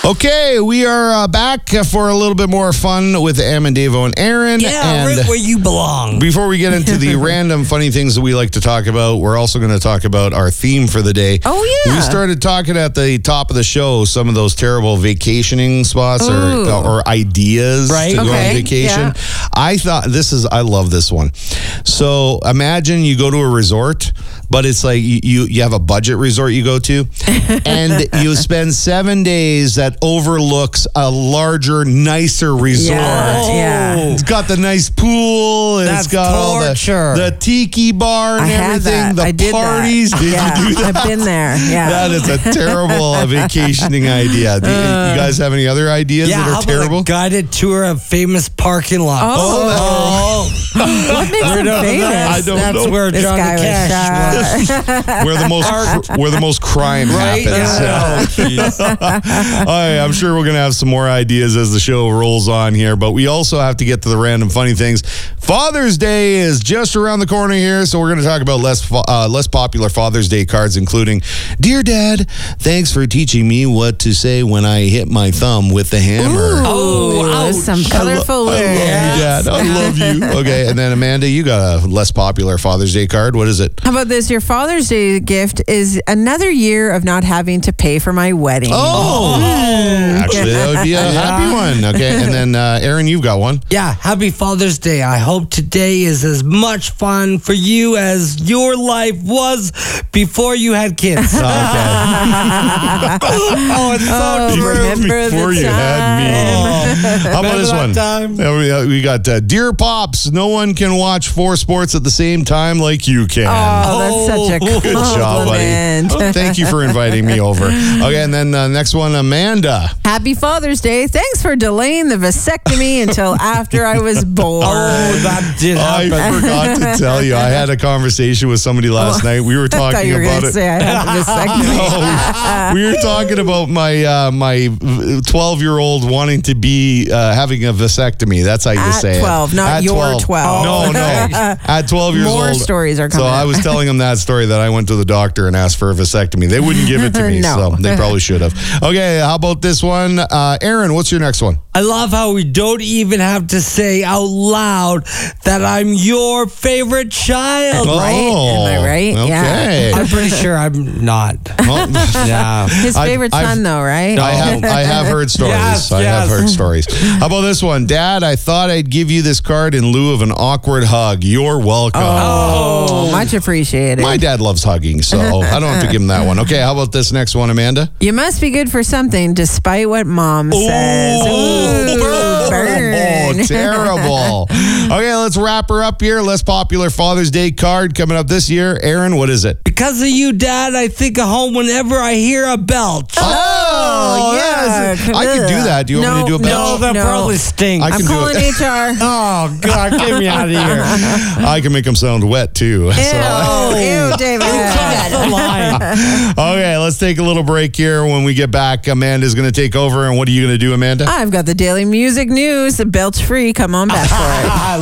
Okay, we are back for a little bit more fun with Amandavo and Aaron. Yeah, right where you belong. Before we get into the random funny things that we like to talk about, we're also going to talk about our theme for the day. Oh, yeah. We started talking at the top of the show some of those terrible vacationing spots or ideas to go on vacation. Yeah. I love this one. So imagine you go to a resort, but it's like you have a budget resort you go to, and you spend 7 days that overlooks a larger, nicer resort. Yeah. It's got the nice pool. That's It's got torture. all the tiki bar and I had everything. that. I did parties. that. Did you do that? I've been there. Yeah. That is a terrible vacationing idea. You guys have any other ideas that how are about terrible? a guided tour of famous parking lots? What makes them famous? I don't That's know. where This Johnny guy was Cash was. where the most crime Right? happens. Yeah. All right, I'm sure we're going to have some more ideas as the show rolls on here, but we also have to get to the random funny things. Father's Day is just around the corner here, so we're going to talk about less popular Father's Day cards, including, "Dear Dad, thanks for teaching me what to say when I hit my thumb with the hammer." Ooh, some colorful I love words. you, Dad. I love you. Okay, and then Amanda, you got a less popular Father's Day card. What is it? How about this? Your Father's Day gift is another year of not having to pay for my wedding. Actually, that would be a happy one. Okay, and then Aaron, you've got one. Yeah, happy Father's Day. I hope today is as much fun for you as your life was before you had kids. Okay. Oh, it's so true. Remember Before the you had me. How about this one? Time? We got Dear Pops, no one can watch 4 sports at the same time like you can. Oh, that's such a compliment. Good job, buddy. Thank you for inviting me over. Okay, and then next one, Amanda. Happy Father's Day. Thanks for delaying the vasectomy until after I was born. Oh, that did happen. I forgot to tell you. I had a conversation with somebody last night. We were I thought talking you were about going to it. say I had the vasectomy. No, we were talking about my 12-year-old wanting to be having a vasectomy. That's how you At say 12, it. not At your 12. 12. No. At 12 years More old. stories are So coming I up. was telling them that story that I went to the doctor and asked for a vasectomy. They wouldn't give it to me, No. so they probably should have. Okay, how about this one? Aaron, what's your next one? I love how we don't even have to say out loud that I'm your favorite child. Right? Am I right? Okay. I'm pretty sure I'm not. Well, Yeah. His favorite son, though, right? I have heard stories. Yes, I have yes. heard stories. How about this one? Dad, I thought I'd give you this card in lieu of an awkward hug. You're welcome. Oh, much appreciated. My dad loves hugging, so I don't have to give him that one. Okay, how about this next one, Amanda? You must be good for something, despite what Mom says. Ooh, burn. Oh, terrible. Okay, let's wrap her up here. Less popular Father's Day card coming up this year. Aaron, what is it? Because of you, Dad, I think of home whenever I hear a belch. Oh, yeah. I could do that. Do you want me to do a belch? No, that probably stinks. I can I'm do calling it. HR. Oh, God, get me out of here. I can make them sound wet, too. Ew, David. That's the line. Okay, let's take a little break here. When we get back, Amanda's going to take over. And what are you going to do, Amanda? I've got the daily music news. Belch free. Come on back for it.